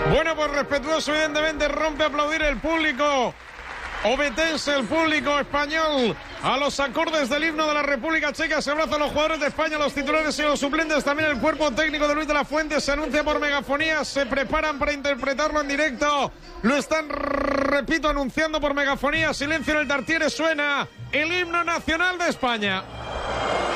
Bueno, pues respetuoso, evidentemente, rompe a aplaudir el público obetense, el público español, a los acordes del himno de la República Checa. Se abrazan los jugadores de España, los titulares y los suplentes, también el cuerpo técnico de Luis de la Fuente. Se anuncia por megafonía, se preparan para interpretarlo en directo. Lo están, repito, anunciando por megafonía. Silencio en el Tartiere, suena el himno nacional de España.